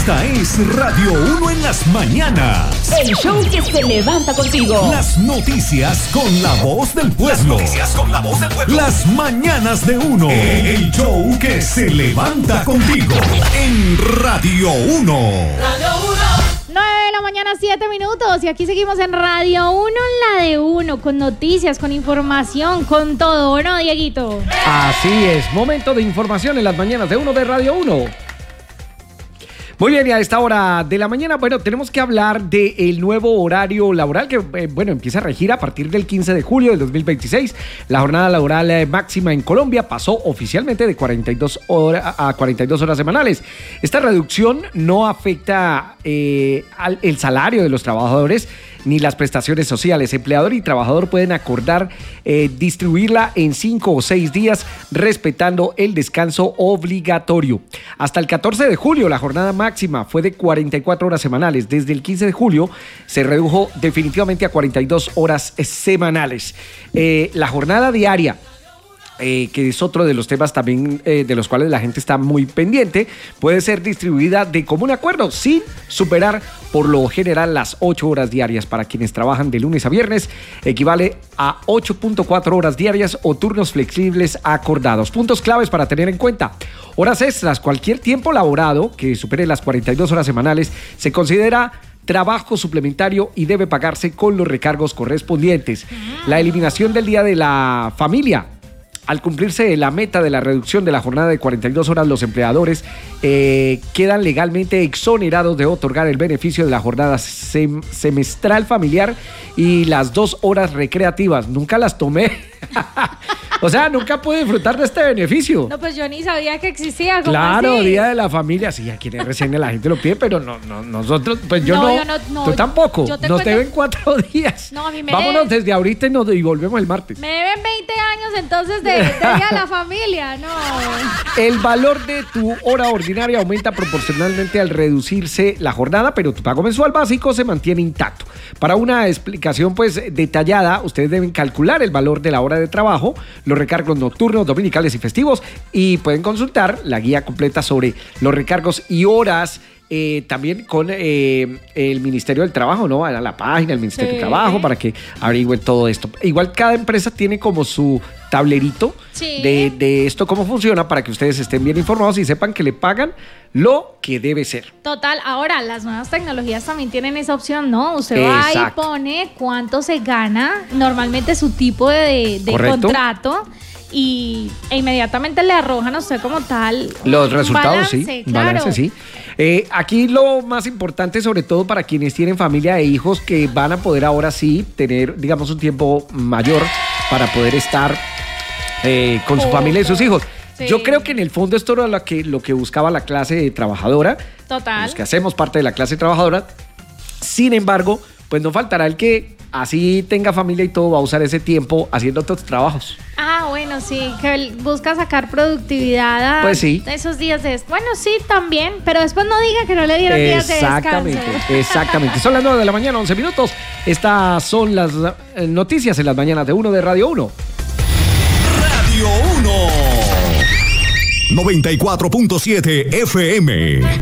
Esta es Radio 1 en las mañanas. El show que se levanta contigo. Las noticias con la voz del pueblo. Las mañanas de 1. El show que se levanta contigo. En Radio 1. Radio 1. 9 de la mañana, 7 minutos. Y aquí seguimos en Radio 1, en la de 1, con noticias, con información, con todo, ¿no, Dieguito? Así es, momento de información en las mañanas de 1 de Radio 1. Muy bien, y a esta hora de la mañana, bueno, tenemos que hablar del nuevo horario laboral que, empieza a regir a partir del 15 de julio del 2026. La jornada laboral máxima en Colombia pasó oficialmente de 42 horas a 42 horas semanales. Esta reducción no afecta el salario de los trabajadores ni las prestaciones sociales. Empleador y trabajador pueden acordar distribuirla en 5 o 6 días, respetando el descanso obligatorio. Hasta el 14 de julio, la jornada máxima fue de 44 horas semanales. Desde el 15 de julio se redujo definitivamente a 42 horas semanales. La jornada diaria, que es otro de los temas también de los cuales la gente está muy pendiente, puede ser distribuida de común acuerdo sin superar por lo general las 8 horas diarias. Para quienes trabajan de lunes a viernes, equivale a 8.4 horas diarias o turnos flexibles acordados. Puntos claves para tener en cuenta: horas extras. Cualquier tiempo laborado que supere las 42 horas semanales se considera trabajo suplementario y debe pagarse con los recargos correspondientes. La eliminación del Día de la Familia. Al cumplirse la meta de la reducción de la jornada de 42 horas, los empleadores quedan legalmente exonerados de otorgar el beneficio de la jornada semestral familiar y las 2 horas recreativas. Nunca las tomé. O sea, nunca pude disfrutar de este beneficio. No, pues yo ni sabía que existía. Claro, así? Día de la Familia. Sí, aquí en RCN la gente lo pide, pero no, nosotros, pues yo no. Tú tampoco. Nos deben 4 días. No, a mí me Vámonos desde ahorita y volvemos el martes. Me deben 20 años entonces de Día de la Familia, no. El valor de tu hora ordinaria aumenta proporcionalmente al reducirse la jornada, pero tu pago mensual básico se mantiene intacto. Para una explicación pues detallada, ustedes deben calcular el valor de la hora de trabajo, los recargos nocturnos, dominicales y festivos, y pueden consultar la guía completa sobre los recargos y horas también con el Ministerio del Trabajo, ¿no? A la página del Ministerio del Trabajo para que averigüen todo esto. Igual cada empresa tiene como su tablerito de esto, cómo funciona, para que ustedes estén bien informados y sepan que le pagan lo que debe ser. Total, ahora las nuevas tecnologías también tienen esa opción, ¿no? Usted va y pone cuánto se gana, normalmente su tipo de contrato, e inmediatamente le arrojan a usted como tal los resultados, balance, claro. Balance, sí. Aquí lo más importante, sobre todo para quienes tienen familia e hijos, que van a poder ahora sí tener, digamos, un tiempo mayor para poder estar con su familia y sus hijos. Sí. Yo creo que en el fondo esto era lo que buscaba la clase trabajadora. Total. Los que hacemos parte de la clase trabajadora. Sin embargo, pues no faltará el que así tenga familia y todo, va a usar ese tiempo haciendo otros trabajos. Ah, bueno, sí, que busca sacar productividad pues sí. Esos días de... Bueno, sí, también, pero después no diga que no le dieron días de descanso. Exactamente. Son las 9 de la mañana, 11 minutos. Estas son las noticias en las mañanas de 1 de Radio 1. Radio 1. 94.7 FM.